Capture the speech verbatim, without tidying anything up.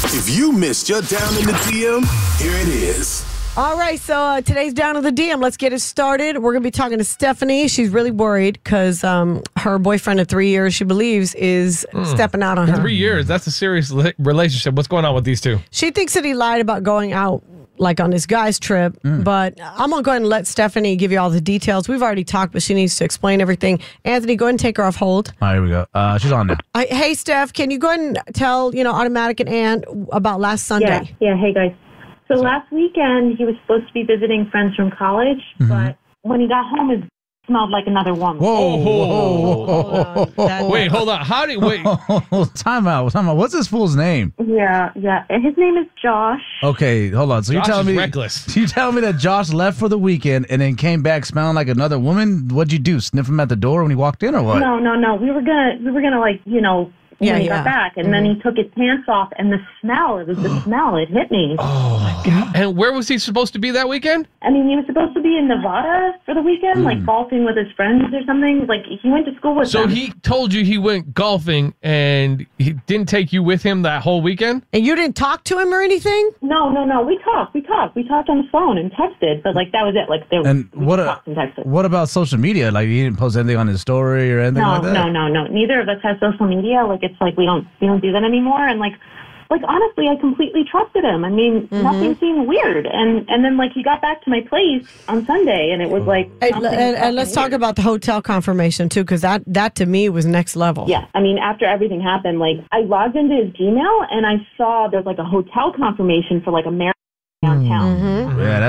If you missed your Down in the D M, here it is. All right, so uh, today's Down in the D M. Let's get it started. We're going to be talking to Stephanie. She's really worried because um, her boyfriend of three years, she believes, is mm. stepping out on her. Three years? That's a serious li- relationship. What's going on with these two? She thinks that he lied about going out, like on this guy's trip. Mm. But I'm going to go ahead and let Stephanie give you all the details. We've already talked, but she needs to explain everything. Anthony, go ahead and take her off hold. All right, here we go. Uh, she's on now. Uh, hey, Steph, can you go ahead and tell, you know, Automatic and Ann about last Sunday? Yeah, yeah. Hey, guys. So last weekend, he was supposed to be visiting friends from college, mm-hmm. but when he got home, it smelled like another woman. Whoa, whoa, whoa, whoa, whoa, whoa. Wait, hold on. How do you, wait. time out, time out. What's this fool's name? Yeah, yeah. His name is Josh. Okay, hold on. So Josh you're telling is me, reckless. You telling me that Josh left for the weekend and then came back smelling like another woman? What'd you do? Sniff him at the door when he walked in, or what? No, no, no. We were gonna, we were gonna like, you know. Yeah, when he yeah. got back, and mm-hmm. then he took his pants off, and the smell, it was the smell, it hit me. Oh, my God. And where was he supposed to be that weekend? I mean, he was supposed to be in Nevada for the weekend, mm. like golfing with his friends or something. Like, he went to school with so them. So he told you he went golfing, and he didn't take you with him that whole weekend? And you didn't talk to him or anything? No, no, no. We talked. We talked. We talked on the phone and texted, but, like, that was it. Like, there, and we what talked a, and texted. What about social media? Like, he didn't post anything on his story or anything no, like that? No, no, no. Neither of us has social media. Like, it's like we don't... We don't do that anymore. And like, like honestly, I completely trusted him. I mean, mm-hmm. nothing seemed weird. And and then like he got back to my place on Sunday, and it was like. Hey, and, and let's talk about the hotel confirmation too, because that that to me was next level. Yeah, I mean, after everything happened, like I logged into his Gmail and I saw there's like a hotel confirmation for like a Marriott downtown. Mm-hmm. Yeah.